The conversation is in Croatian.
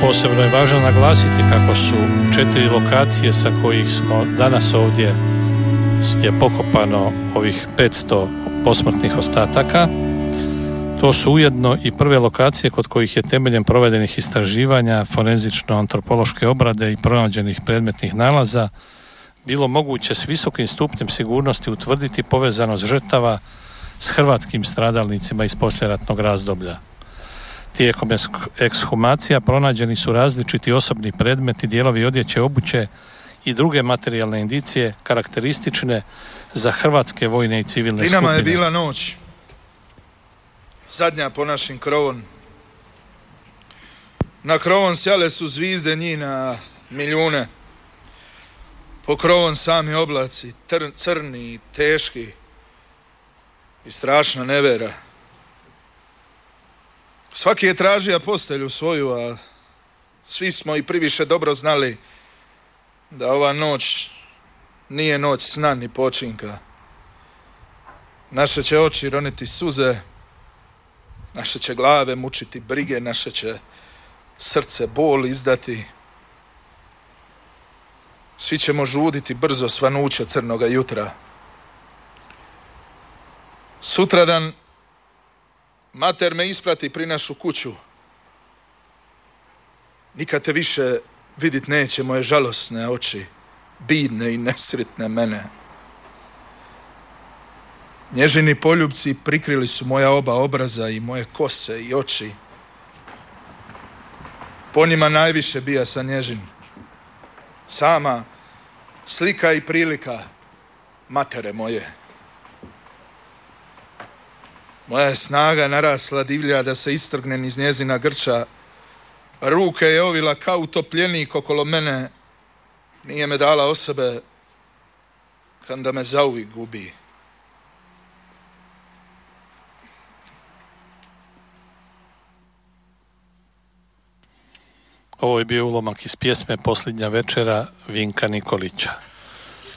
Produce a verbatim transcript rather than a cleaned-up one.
Posebno je važno naglasiti kako su četiri lokacije sa kojih smo danas ovdje je pokopano ovih petsto posmrtnih ostataka. To su ujedno i prve lokacije kod kojih je temeljem provedenih istraživanja, forenzično-antropološke obrade i pronađenih predmetnih nalaza bilo moguće s visokim stupnjem sigurnosti utvrditi povezanost žrtava s hrvatskim stradalnicima iz poslijeratnog razdoblja. Tijekom ekshumacija pronađeni su različiti osobni predmeti, dijelovi odjeće, obuće i druge materijalne indicije karakteristične za hrvatske vojne i civilne skupine. Pri nama je bila noć, zadnja po našim krovom. Na krovom sjale su zvizde njih na milijune. Po krovom sami oblaci, tr- crni, teški i strašna nevera. Svaki je tražio postelju svoju, a svi smo i priviše dobro znali da ova noć nije noć sna ni počinka. Naše će oči roniti suze, naše će glave mučiti brige, naše će srce bol izdati. Svi ćemo žuditi brzo svanuće crnoga jutra. Sutradan mater me isprati pri našu kuću. Nikad te više vidit neće moje žalosne oči, bidne i nesretne mene. Nježini poljubci prikrili su moja oba obraza i moje kose i oči. Po njima najviše bija sa nježin. Sama slika i prilika matere moje. Moja je snaga narasla divlja da se istrgnem iz njezina grča. Ruke je ovila kao utopljenik okolo mene. Nije me dala osobe kada me zauvijek gubi. Ovo je bio ulomak iz pjesme Posljednja večera Vinka Nikolića.